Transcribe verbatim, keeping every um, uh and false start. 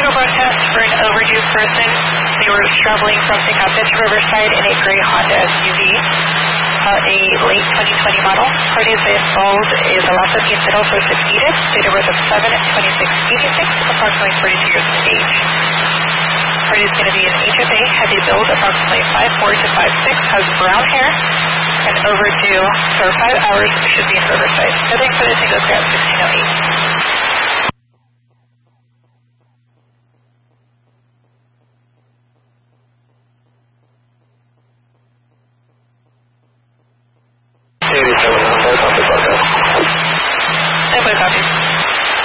Tornado broadcast for an overdue person. They were traveling from Tecate to Riverside in a gray Honda S U V, uh, a late twenty twenty model. Parties they installed is a Lasa Pincero for succeeded, date of birth of seven twenty-six eighty-six, approximately forty-two years of age. Party is going to be an H F A, heavy build, approximately five four to five six, has brown hair, and overdue for five hours should be in Riverside. Nothing for the Tango Grab sixteen oh eight.